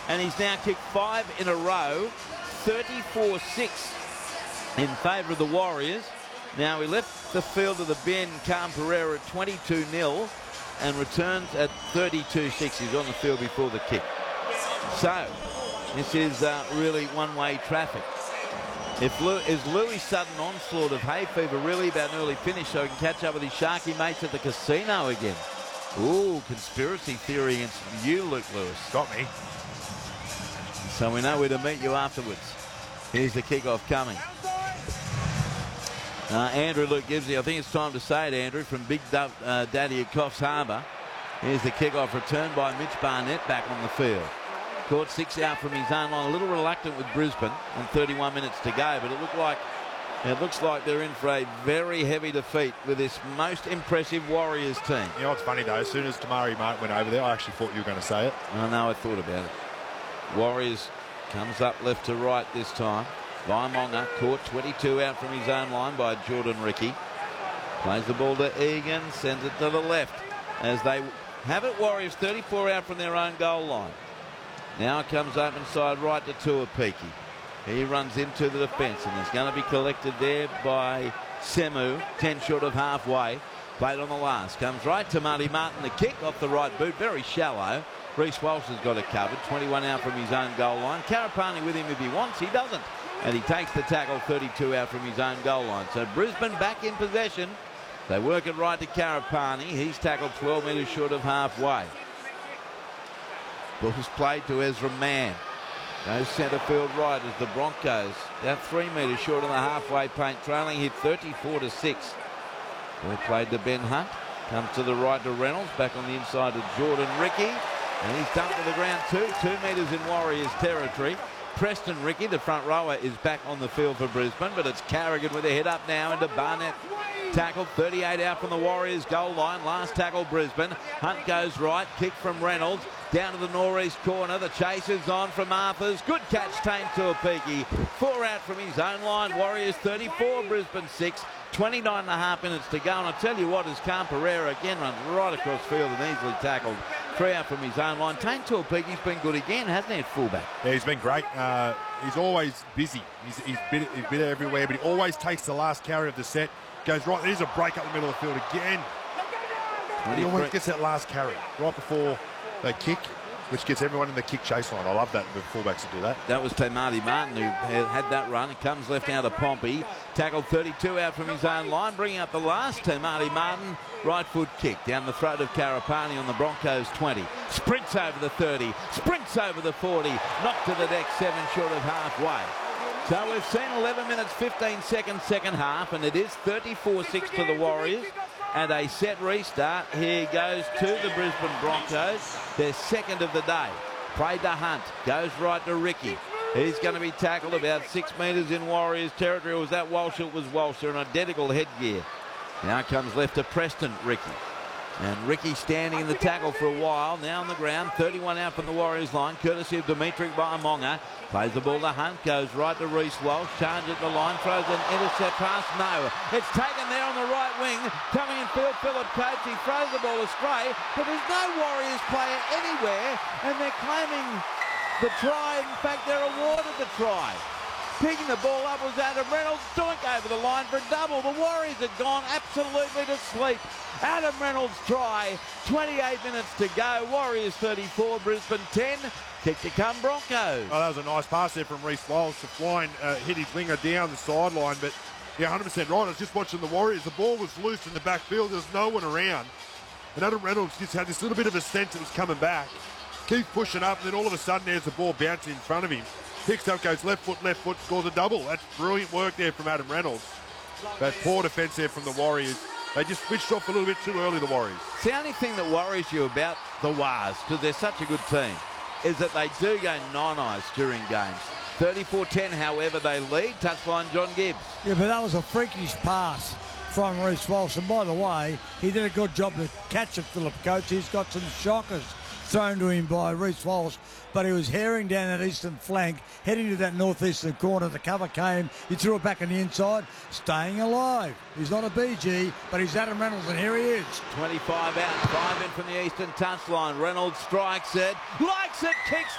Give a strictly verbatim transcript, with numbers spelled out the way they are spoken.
and he's now kicked five in a row, thirty-four six in favour of the Warriors. Now he left the field of the Ben Cam Pereira at twenty-two nil and returns at thirty-two six. He's on the field before the kick. So this is uh, really one-way traffic. If Lew is Louis' sudden onslaught of hay fever really about an early finish so he can catch up with his Sharky mates at the casino again? Ooh, conspiracy theory against you, Luke Lewis. Got me. So we know where to meet you afterwards. Here's the kickoff coming. Uh, Andrew Luke Gibbsy, I think it's time to say it, Andrew, from Big Dub, uh, Daddy at Coffs Harbour. Here's the kickoff return by Mitch Barnett back on the field. Caught six out from his own line, a little reluctant with Brisbane, and thirty-one minutes to go. But it looked like it looks like they're in for a very heavy defeat with this most impressive Warriors team. You know what's funny though? As soon as Tamari Martin went over there, I actually thought you were going to say it. I know, I thought about it. Warriors comes up left to right this time. Vaimonga caught twenty-two out from his own line by Jordan Ricky. Plays the ball to Egan, sends it to the left as they have it. Warriors thirty-four out from their own goal line. Now it comes up inside right to Tuapiki. He runs into the defence and is going to be collected there by Semu, ten short of halfway. Played on the last. Comes right to Marty Martin. The kick off the right boot, very shallow. Reece Walsh has got it covered. twenty-one out from his own goal line. Karapani with him if he wants. He doesn't. And he takes the tackle, thirty-two out from his own goal line. So Brisbane back in possession. They work it right to Karapani. He's tackled twelve metres short of halfway. Ball's played to Ezra Mann. Goes centre field right as the Broncos, about three metres short of the halfway paint, trailing hit thirty-four to six. Ball played to Ben Hunt. Comes to the right to Reynolds. Back on the inside to Jordan Ricky. And he's dumped to the ground too. Two metres in Warriors territory. Preston Ricky, the front rower, is back on the field for Brisbane, but it's Carrigan with a head up now into Barnett. Tackled, thirty-eight out from the Warriors goal line. Last tackle Brisbane. Hunt goes right, kick from Reynolds. Down to the northeast corner. The chase is on from Arthurs. Good catch, Tane Tuapiki. Four out from his own line. Warriors thirty-four, Brisbane six. twenty-nine and a half minutes to go. And I'll tell you what, as Cam Pereira again runs right across field and easily tackled. Three out from his own line. Tane Tuapiki's been good again, hasn't he, at fullback? Yeah, he's been great. Uh, he's always busy. He's, he's, bit, he's bit everywhere, but he always takes the last carry of the set. Goes right. There's a break up the middle of the field again. He always gets that last carry right before they kick, which gets everyone in the kick chase line. I love that when fullbacks do that. That was Marty Martin who had that run. He comes left out of Pompey. Tackled thirty-two out from his own line, bringing up the last. Marty Martin, right foot kick down the throat of Karapani on the Broncos twenty. Sprints over the thirty, sprints over the forty, knocked to the deck, seven short of halfway. So we've seen eleven minutes, fifteen seconds, second half, and it is thirty-four six to the Warriors. And a set restart. Here goes to the Brisbane Broncos, their second of the day. Played to Hunt, goes right to Ricky. He's going to be tackled about six metres in Warriors territory. Was that Walsh? It was Walsh. They're in identical headgear. Now comes left to Preston, Ricky. And Ricky standing in the tackle for a while. Now on the ground, thirty-one out from the Warriors line, courtesy of Dimitri Vaimonga. Plays the ball to Hunt, goes right to Reece Walsh, charges at the line, throws an intercept pass. No, it's taken there on the right wing. Coming in field, Philip Coates, he throws the ball astray, but there's no Warriors player anywhere, and they're claiming the try. In fact, they're awarded the try. Picking the ball up was Adam Reynolds, doink over the line for a double. The Warriors had gone absolutely to sleep. Adam Reynolds try, twenty-eight minutes to go. Warriors thirty-four, Brisbane ten. Kick to come Broncos. Oh, that was a nice pass there from Reece Walsh. The flying uh, hit his winger down the sideline, but yeah, one hundred percent right. I was just watching the Warriors. The ball was loose in the backfield. There was no one around. And Adam Reynolds just had this little bit of a sense it was coming back. Keeps pushing up, and then all of a sudden there's the ball bouncing in front of him. Picks up, goes left foot, left foot, scores a double. That's brilliant work there from Adam Reynolds. That poor defence there from the Warriors. They just switched off a little bit too early, the Warriors. It's the only thing that worries you about the Wars, because they're such a good team, is that they do go nine-eyes during games. thirty-four ten, however, they lead. Touchline, John Gibbs. Yeah, but that was a freakish pass from Reece Walsh. And by the way, he did a good job to catch it, Philip Coates. He's got some shockers thrown to him by Reece Walsh, but he was herring down that eastern flank, heading to that northeastern corner. The cover came, he threw it back on the inside, staying alive. He's not a B G, but he's Adam Reynolds, and here he is. twenty-five out, five in from the eastern touchline. Reynolds strikes it, likes it, kicks